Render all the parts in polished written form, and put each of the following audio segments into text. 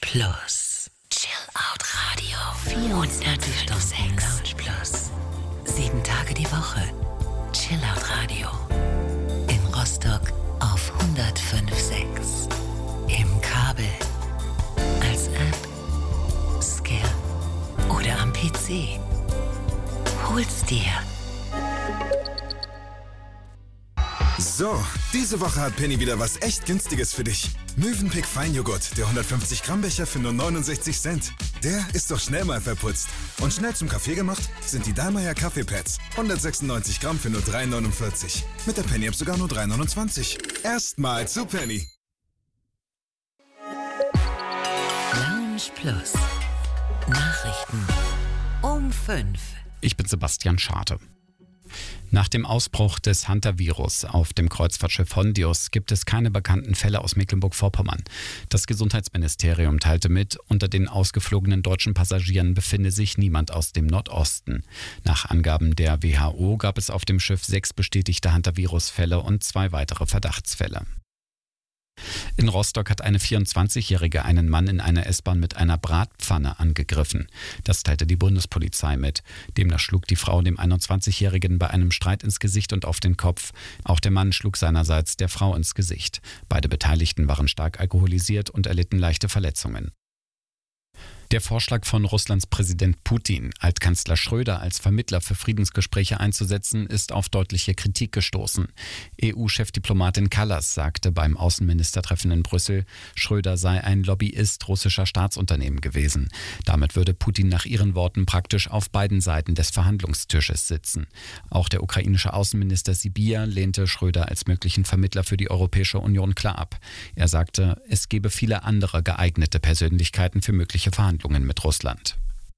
Plus. Chill Out Radio. 24/6. Lounge Plus. 7 Tage die Woche. Chill Out Radio. In Rostock auf 105/6. Im Kabel. Als App. Skill. Oder am PC. Hol's dir. So, diese Woche hat Penny wieder was echt Günstiges für dich. Mövenpick Feinjoghurt, der 150 Gramm Becher für nur 69 Cent. Der ist doch schnell mal verputzt. Und schnell zum Kaffee gemacht sind die Dallmayr Kaffeepads. 196 Gramm für nur 3,49. Mit der Penny-App sogar nur 3,29. Erstmal zu Penny. Lounge Plus. Nachrichten um 5. Ich bin Sebastian Schade. Nach dem Ausbruch des Hantavirus auf dem Kreuzfahrtschiff Hondius gibt es keine bekannten Fälle aus Mecklenburg-Vorpommern. Das Gesundheitsministerium teilte mit, unter den ausgeflogenen deutschen Passagieren befinde sich niemand aus dem Nordosten. Nach Angaben der WHO gab es auf dem Schiff 6 bestätigte Hantavirus-Fälle und 2 weitere Verdachtsfälle. In Rostock hat eine 24-Jährige einen Mann in einer S-Bahn mit einer Bratpfanne angegriffen. Das teilte die Bundespolizei mit. Demnach schlug die Frau dem 21-Jährigen bei einem Streit ins Gesicht und auf den Kopf. Auch der Mann schlug seinerseits der Frau ins Gesicht. Beide Beteiligten waren stark alkoholisiert und erlitten leichte Verletzungen. Der Vorschlag von Russlands Präsident Putin, Altkanzler Schröder als Vermittler für Friedensgespräche einzusetzen, ist auf deutliche Kritik gestoßen. EU-Chefdiplomatin Kallas sagte beim Außenministertreffen in Brüssel, Schröder sei ein Lobbyist russischer Staatsunternehmen gewesen. Damit würde Putin nach ihren Worten praktisch auf beiden Seiten des Verhandlungstisches sitzen. Auch der ukrainische Außenminister Sybiha lehnte Schröder als möglichen Vermittler für die Europäische Union klar ab. Er sagte, es gebe viele andere geeignete Persönlichkeiten für mögliche Verhandlungen mit Russland.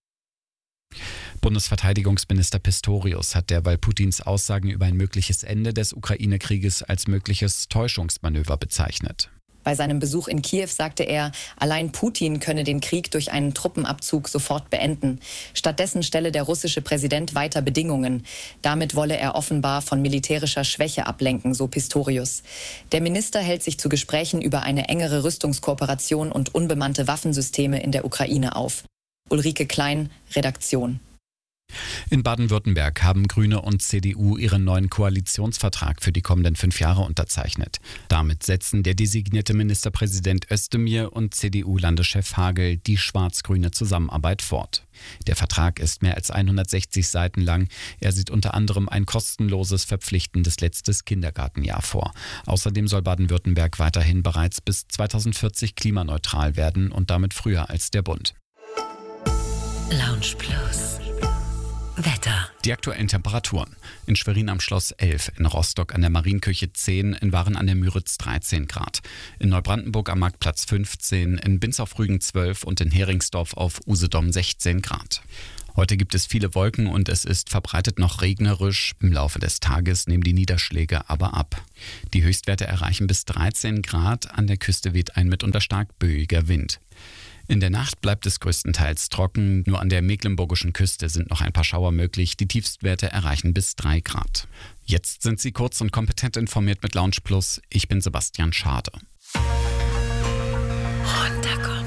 Bundesverteidigungsminister Pistorius hat derweil Putins Aussagen über ein mögliches Ende des Ukraine-Krieges als mögliches Täuschungsmanöver bezeichnet. Bei seinem Besuch in Kiew sagte er, allein Putin könne den Krieg durch einen Truppenabzug sofort beenden. Stattdessen stelle der russische Präsident weiter Bedingungen. Damit wolle er offenbar von militärischer Schwäche ablenken, so Pistorius. Der Minister hält sich zu Gesprächen über eine engere Rüstungskooperation und unbemannte Waffensysteme in der Ukraine auf. Ulrike Klein, Redaktion. In Baden-Württemberg haben Grüne und CDU ihren neuen Koalitionsvertrag für die kommenden 5 Jahre unterzeichnet. Damit setzen der designierte Ministerpräsident Özdemir und CDU-Landeschef Hagel die schwarz-grüne Zusammenarbeit fort. Der Vertrag ist mehr als 160 Seiten lang. Er sieht unter anderem ein kostenloses, verpflichtendes letztes Kindergartenjahr vor. Außerdem soll Baden-Württemberg weiterhin bereits bis 2040 klimaneutral werden und damit früher als der Bund. Lounge Plus. Wetter. Die aktuellen Temperaturen. In Schwerin am Schloss 11, in Rostock an der Marienkirche 10, in Waren an der Müritz 13 Grad. In Neubrandenburg am Marktplatz 15, in Binz auf Rügen 12 und in Heringsdorf auf Usedom 16 Grad. Heute gibt es viele Wolken und es ist verbreitet noch regnerisch. Im Laufe des Tages nehmen die Niederschläge aber ab. Die Höchstwerte erreichen bis 13 Grad. An der Küste weht ein mitunter stark böiger Wind. In der Nacht bleibt es größtenteils trocken. Nur an der mecklenburgischen Küste sind noch ein paar Schauer möglich. Die Tiefstwerte erreichen bis 3 Grad. Jetzt sind Sie kurz und kompetent informiert mit Lounge Plus. Ich bin Sebastian Schade. Runterkommen.